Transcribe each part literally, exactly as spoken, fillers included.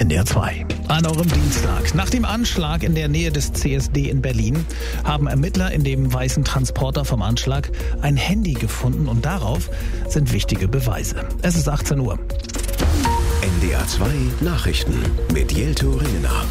N D R zwei. An eurem Dienstag. Nach dem Anschlag in der Nähe des C S D in Berlin haben Ermittler in dem weißen Transporter vom Anschlag ein Handy gefunden und darauf sind wichtige Beweise. Es ist achtzehn Uhr. N D R zwei Nachrichten mit Jelto Ringener.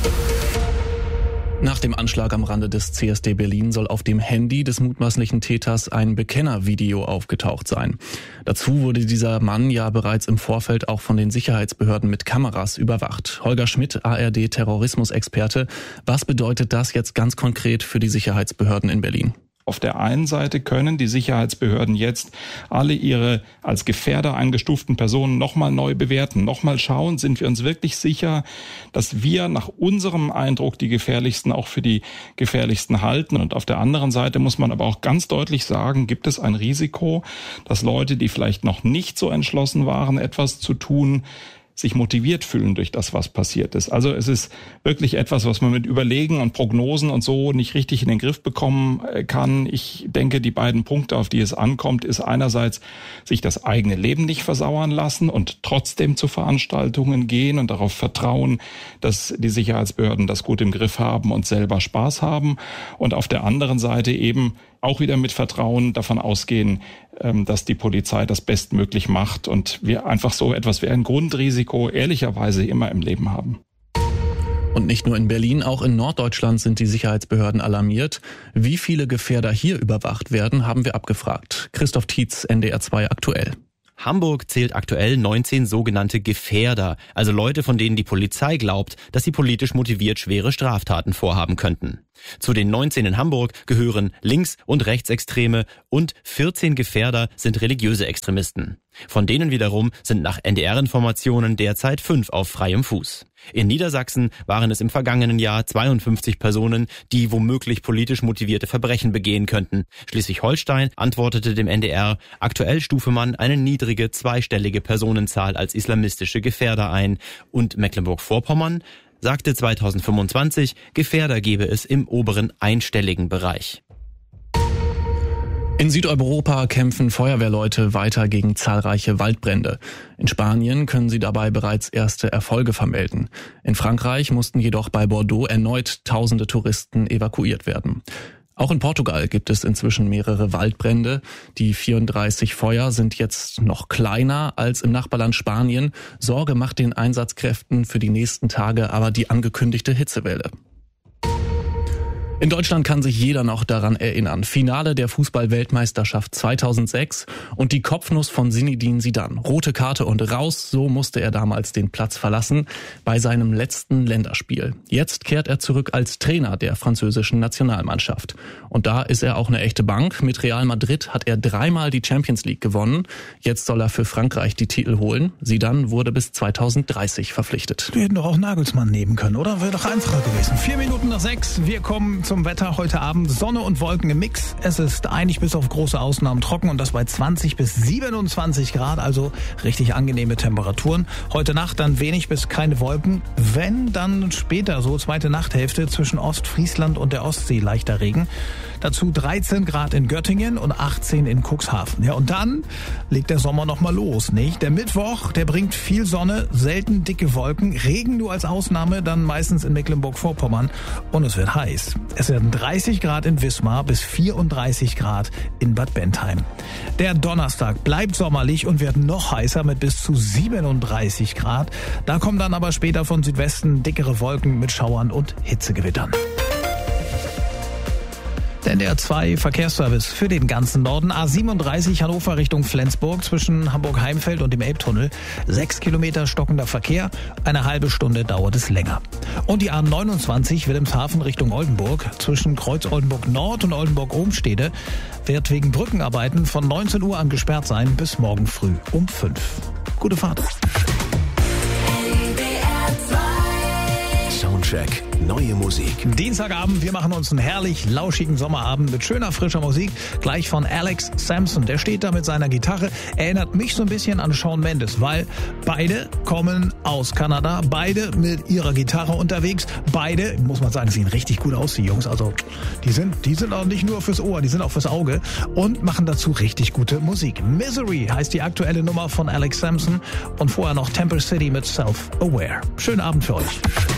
Nach dem Anschlag am Rande des C S D Berlin soll auf dem Handy des mutmaßlichen Täters ein Bekennervideo aufgetaucht sein. Dazu wurde dieser Mann ja bereits im Vorfeld auch von den Sicherheitsbehörden mit Kameras überwacht. Holger Schmidt, A R D-Terrorismusexperte. Was bedeutet das jetzt ganz konkret für die Sicherheitsbehörden in Berlin? Auf der einen Seite können die Sicherheitsbehörden jetzt alle ihre als Gefährder eingestuften Personen nochmal neu bewerten, nochmal schauen, sind wir uns wirklich sicher, dass wir nach unserem Eindruck die Gefährlichsten auch für die Gefährlichsten halten. Und auf der anderen Seite muss man aber auch ganz deutlich sagen, gibt es ein Risiko, dass Leute, die vielleicht noch nicht so entschlossen waren, etwas zu tun, sich motiviert fühlen durch das, was passiert ist. Also es ist wirklich etwas, was man mit Überlegen und Prognosen und so nicht richtig in den Griff bekommen kann. Ich denke, die beiden Punkte, auf die es ankommt, ist einerseits sich das eigene Leben nicht versauern lassen und trotzdem zu Veranstaltungen gehen und darauf vertrauen, dass die Sicherheitsbehörden das gut im Griff haben und selber Spaß haben. Und auf der anderen Seite eben auch wieder mit Vertrauen davon ausgehen, dass die Polizei das bestmöglich macht und wir einfach so etwas wie ein Grundrisiko ehrlicherweise immer im Leben haben. Und nicht nur in Berlin, auch in Norddeutschland sind die Sicherheitsbehörden alarmiert. Wie viele Gefährder hier überwacht werden, haben wir abgefragt. Christoph Tietz, N D R zwei aktuell. Hamburg zählt aktuell neunzehn sogenannte Gefährder, also Leute, von denen die Polizei glaubt, dass sie politisch motiviert schwere Straftaten vorhaben könnten. Zu den neunzehn in Hamburg gehören Links- und Rechtsextreme und vierzehn Gefährder sind religiöse Extremisten. Von denen wiederum sind nach N D R-Informationen derzeit fünf auf freiem Fuß. In Niedersachsen waren es im vergangenen Jahr zweiundfünfzig Personen, die womöglich politisch motivierte Verbrechen begehen könnten. Schleswig-Holstein antwortete dem N D R, aktuell stufe man eine niedrige zweistellige Personenzahl als islamistische Gefährder ein. Und Mecklenburg-Vorpommern sagte zweitausendfünfundzwanzig, Gefährder gebe es im oberen einstelligen Bereich. In Südeuropa kämpfen Feuerwehrleute weiter gegen zahlreiche Waldbrände. In Spanien können sie dabei bereits erste Erfolge vermelden. In Frankreich mussten jedoch bei Bordeaux erneut tausende Touristen evakuiert werden. Auch in Portugal gibt es inzwischen mehrere Waldbrände. Die vierunddreißig Feuer sind jetzt noch kleiner als im Nachbarland Spanien. Sorge macht den Einsatzkräften für die nächsten Tage aber die angekündigte Hitzewelle. In Deutschland kann sich jeder noch daran erinnern. Finale der Fußball-Weltmeisterschaft zweitausendsechs und die Kopfnuss von Zinedine Zidane. Rote Karte und raus, so musste er damals den Platz verlassen bei seinem letzten Länderspiel. Jetzt kehrt er zurück als Trainer der französischen Nationalmannschaft. Und da ist er auch eine echte Bank. Mit Real Madrid hat er dreimal die Champions League gewonnen. Jetzt soll er für Frankreich die Titel holen. Zidane wurde bis zweitausenddreißig verpflichtet. Wir hätten doch auch Nagelsmann nehmen können, oder? Wäre doch einfacher gewesen. Vier Minuten nach sechs, wir kommen zum Wetter heute Abend. Sonne und Wolken im Mix. Es ist eigentlich bis auf große Ausnahmen trocken und das bei zwanzig bis siebenundzwanzig Grad, also richtig angenehme Temperaturen. Heute Nacht dann wenig bis keine Wolken. Wenn, dann später, so zweite Nachthälfte zwischen Ostfriesland und der Ostsee leichter Regen. Dazu dreizehn Grad in Göttingen und achtzehn in Cuxhaven. Ja, und dann legt der Sommer noch mal los, nicht? Der Mittwoch, der bringt viel Sonne, selten dicke Wolken, Regen nur als Ausnahme, dann meistens in Mecklenburg-Vorpommern und es wird heiß. Es werden dreißig Grad in Wismar bis vierunddreißig Grad in Bad Bentheim. Der Donnerstag bleibt sommerlich und wird noch heißer mit bis zu siebenunddreißig Grad. Da kommen dann aber später von Südwesten dickere Wolken mit Schauern und Hitzegewittern. Der N D R zwei Verkehrsservice für den ganzen Norden. A siebenunddreißig Hannover Richtung Flensburg zwischen Hamburg-Heimfeld und dem Elbtunnel. Sechs Kilometer stockender Verkehr. Eine halbe Stunde dauert es länger. Und die A neunundzwanzig Wilhelmshaven Richtung Oldenburg zwischen Kreuz Oldenburg Nord und Oldenburg-Obenstede wird wegen Brückenarbeiten von neunzehn Uhr an gesperrt sein bis morgen früh um fünf. Gute Fahrt. Soundcheck. neue Musik. Dienstagabend, wir machen uns einen herrlich lauschigen Sommerabend mit schöner, frischer Musik. Gleich von Alex Sampson. Der steht da mit seiner Gitarre. Erinnert mich so ein bisschen an Shawn Mendes, weil beide kommen aus Kanada. Beide mit ihrer Gitarre unterwegs. Beide, muss man sagen, sehen richtig gut aus, die Jungs. Also die sind, die sind auch nicht nur fürs Ohr, die sind auch fürs Auge und machen dazu richtig gute Musik. Misery heißt die aktuelle Nummer von Alex Sampson und vorher noch Temple City mit Self-Aware. Schönen Abend für euch.